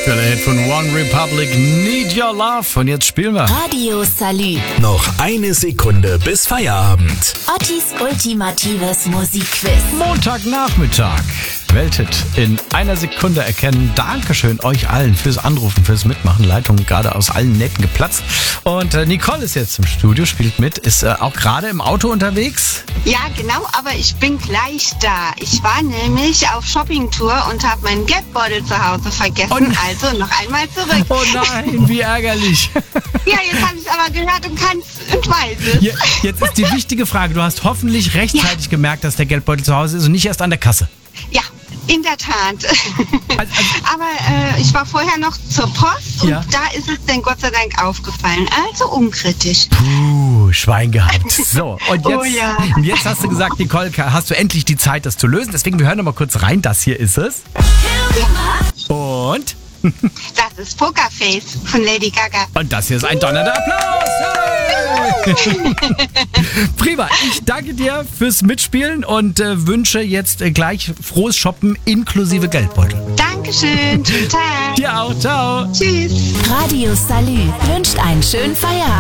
aktuelle Hit von One Republic, Need Your Love. Und jetzt spielen wir Radio Salü. Noch eine Sekunde bis Feierabend. Ottis ultimatives Musikquiz. Montagnachmittag. Welthit in einer Sekunde erkennen. Dankeschön euch allen fürs Anrufen, fürs Mitmachen. Leitung gerade aus allen Nähten geplatzt. Und Nicole ist jetzt im Studio, spielt mit, ist auch gerade im Auto unterwegs. Ja, genau, aber ich bin gleich da. Ich war nämlich auf Shoppingtour und habe meinen Geldbeutel zu Hause vergessen. Also noch einmal zurück. Oh nein, wie ärgerlich. Ja, jetzt habe ich es aber gehört und weiß es. Jetzt ist die wichtige Frage. Du hast hoffentlich rechtzeitig gemerkt, dass der Geldbeutel zu Hause ist und nicht erst an der Kasse. Ja, in der Tat. Aber ich war vorher noch zur Post und da ist es dann Gott sei Dank aufgefallen. Also unkritisch. Puh, Schwein gehabt. So, und jetzt, Oh ja. jetzt hast du gesagt, Nicole, hast du endlich die Zeit, das zu lösen. Deswegen, wir hören noch mal kurz rein. Das hier ist es. Und? Das ist Pokerface von Lady Gaga. Und das hier ist ein donnernder Applaus. Hey! Prima, ich danke dir fürs Mitspielen und wünsche jetzt gleich frohes Shoppen inklusive Geldbeutel. Dankeschön, schönen Tag. Dir auch, ciao. Tschüss. Radio Salü wünscht einen schönen Feierabend.